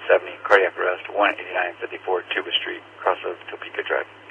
70, cardiac arrest, 18954 Tuba Street, cross of Topeka Drive.